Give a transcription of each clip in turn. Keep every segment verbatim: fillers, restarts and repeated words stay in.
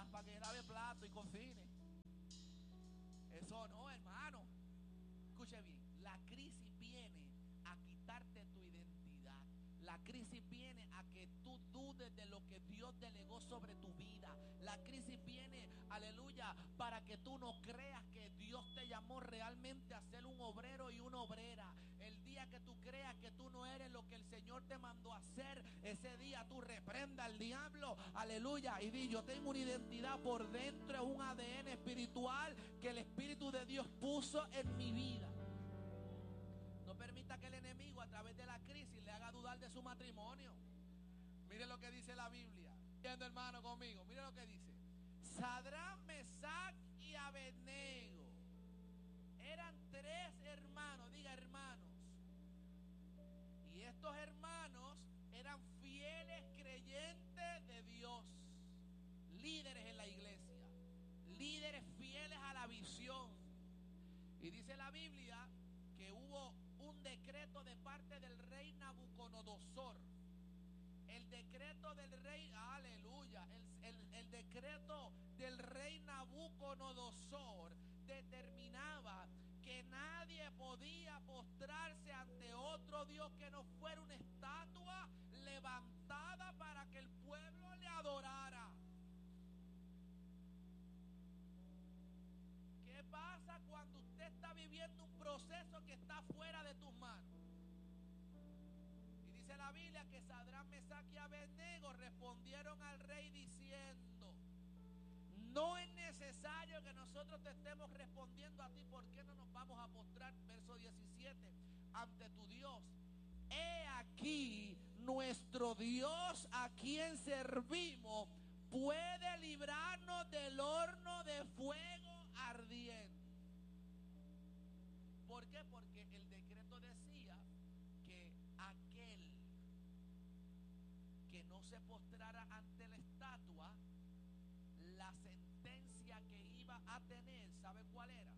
para pa que lave plato y cocine. Eso no, hermano. Escuche bien, la crisis viene a quitarte tu identidad. La crisis viene a que tú dudes de lo que Dios delegó sobre tu vida. La crisis viene, aleluya, para que tú no creas que Dios te llamó realmente a ser un obrero y una obrera. El día que tú creas que tú no eres lo que el Señor te mandó a hacer, ese día tú reprenda al diablo, aleluya, y di: yo tengo una identidad por dentro, es un A D N espiritual que el Espíritu de Dios puso en mi vida. No permita que el enemigo a través de la crisis le haga dudar de su matrimonio. Mire lo que dice la Biblia. Viendo, hermano, conmigo. Mire lo que dice. Sadrán, Mesach y Abednego eran tres hermanos. Diga, hermanos. Y estos hermanos eran fieles creyentes de Dios. Líderes en la iglesia. Líderes fieles a la visión. Y dice la Biblia que hubo un decreto de parte del rey Nabucodonosor. El decreto del rey, aleluya, el, el, el decreto del rey Nabucodonosor determinaba que nadie podía postrarse ante otro Dios que no fuera una estatua levantada para que el pueblo le adorara. ¿Qué pasa cuando usted está viviendo un proceso que está fuera de tus manos? Y dice la Biblia que Sadrán, Mesach y Abednego respondieron al rey diciendo: no es necesario que nosotros te estemos respondiendo a ti. ¿Por qué no nos vamos a postrar? Verso diecisiete, ante tu Dios. He aquí nuestro Dios a quien servimos puede librarnos del horno de fuego ardiente. ¿Por qué? Porque el decreto decía que aquel que no se postrara ante la estatua, la sentencia que iba a tener, ¿sabe cuál era?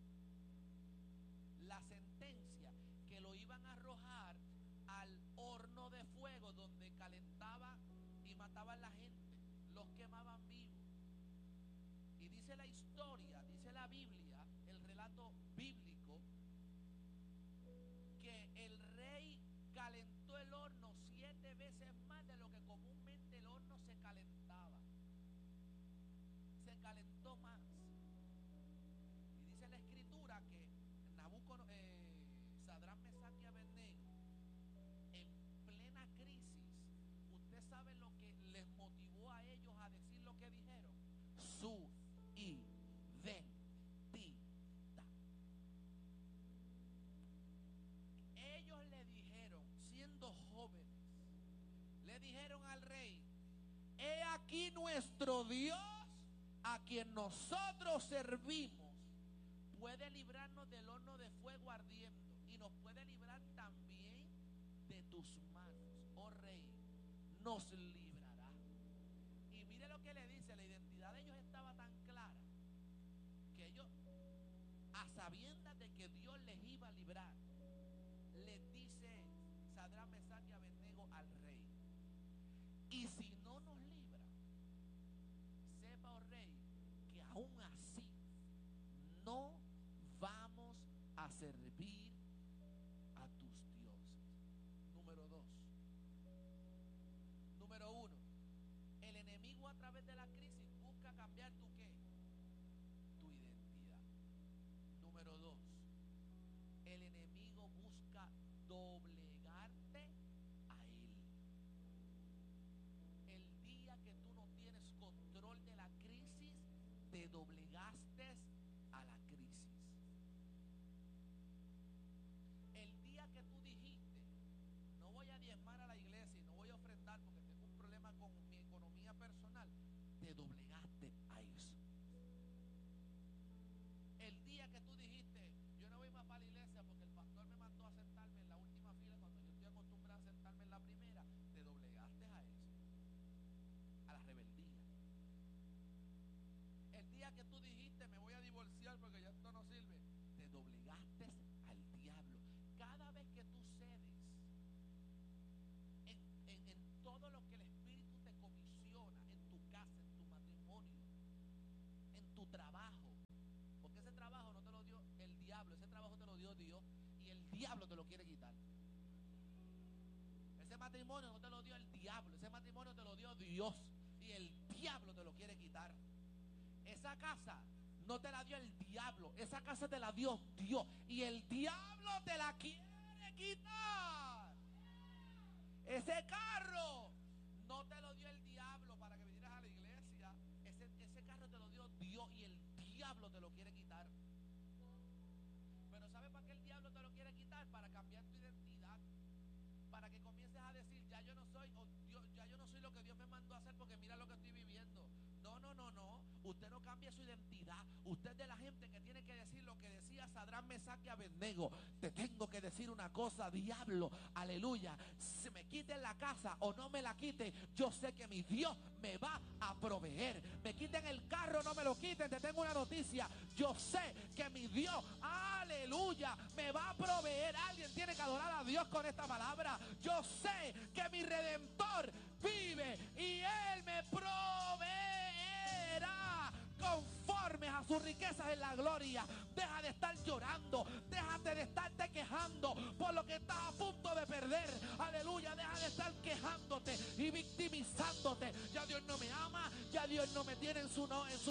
La sentencia que lo iban a arrojar al horno de fuego donde calentaban y mataban a la gente, los quemaban vivos. Y dice la historia, dice la Biblia, el relato bíblico, que el rey calentó el horno siete veces más de lo que comúnmente el horno se calentaba. Se calentó más. Y dice la escritura que Nabucodonosor, eh, Sadrán, Mesach y Abednego, en plena crisis, usted sabe lo que les motivó a ellos a decir lo que dijeron: su identidad. Ellos le dijeron, siendo jóvenes, le dijeron al rey: he aquí nuestro Dios a quien nosotros servimos puede librarnos del horno de fuego ardiendo y nos puede librar también de tus manos, oh rey, nos librará. Y mire lo que le dice, la identidad de ellos estaba tan clara que ellos, a sabiendas de que Dios les iba a librar, les dice Sadrán, Mesach y Abednego al rey: y si no nos libra, sepa, oh rey, que aún así no vamos a servir a tus dioses. Número dos. Número uno, el enemigo a través de la crisis busca cambiar tu qué, tu identidad. Número dos, el enemigo busca doblegarte a él. El día que tú no tienes control de la crisis, te doblegaste a la crisis. El día que tú dijiste: no voy a diezmar a la iglesia y no voy a ofrendar porque tengo un problema con mi economía personal, te doblegaste a eso. El día que tú dijiste: yo no voy más para la iglesia porque el pastor me mandó a sentarme en la última fila cuando yo estoy acostumbrado a sentarme en la primera, te doblegaste a eso, a la rebeldía. El día que tú dijiste: me voy a divorciar porque ya esto no sirve, te doblegaste al diablo. Cada vez que tú cedes en, en, en todo lo que el Espíritu te comisiona, en tu casa, en tu matrimonio, tu trabajo. Porque ese trabajo no te lo dio el diablo, ese trabajo te lo dio Dios y el diablo te lo quiere quitar. Ese matrimonio no te lo dio el diablo, ese matrimonio te lo dio Dios y el diablo te lo quiere quitar. Esa casa no te la dio el diablo, esa casa te la dio Dios y el diablo te la quiere quitar. Ese carro no te lo dio el diablo para que vinieras a la iglesia, ese, ese carro te lo dio Dios y el diablo te lo quiere quitar. Pero ¿sabes para qué el diablo te lo quiere quitar? Para cambiar tu identidad, para que comiences a decir, ya yo no soy, o Dios, ya yo no soy lo que Dios me mandó a hacer porque mira lo que estoy viviendo. No, no, no, no. Usted no cambia su identidad. Usted es de la gente que tiene que decir lo que decía Sadrán, Mesach y Abednego. Te tengo que decir una cosa, diablo, aleluya. Se me quiten la casa o no me la quiten, yo sé que mi Dios me va a proveer. Me quiten el carro, no me lo quiten. Te tengo una noticia. Yo sé que mi Dios, aleluya, me va a proveer. Alguien tiene que adorar a Dios con esta palabra. Yo sé que mi Redentor vive y Él me proveerá conforme a sus riquezas en la gloria. Deja de estar llorando, déjate de estarte quejando por lo que estás a punto de perder. Aleluya, deja de estar quejándote y victimizándote. Ya Dios no me ama, ya Dios no me tiene en su, no, en su